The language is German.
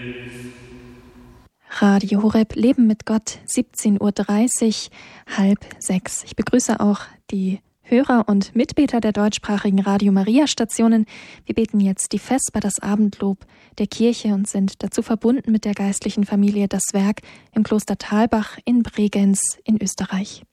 Radio Horeb, Leben mit Gott, 17:30 Uhr, 5:30. Ich begrüße auch die Hörer und Mitbeter der deutschsprachigen Radio Maria Stationen. Wir beten jetzt die Vesper, das Abendlob der Kirche und sind dazu verbunden mit der geistlichen Familie Das Werk im Kloster Thalbach in Bregenz in Österreich.